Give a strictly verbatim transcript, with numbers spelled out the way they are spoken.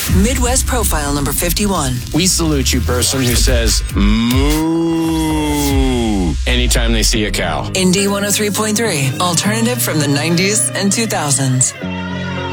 Midwest Profile number fifty-one. We salute you, person who says moo anytime they see a cow. Indy one oh three point three. Alternative from the nineties and two thousands.